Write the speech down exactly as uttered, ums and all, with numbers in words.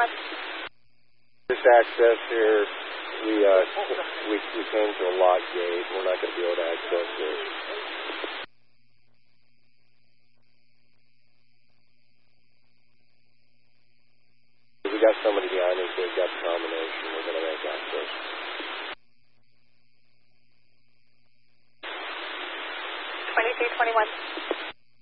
twenty-one. This access here, we, uh, we, we came to a lock gate. We're not going to be able to access this. We got somebody behind us. They've got the combination. We're going to make access. twenty-three twenty-one.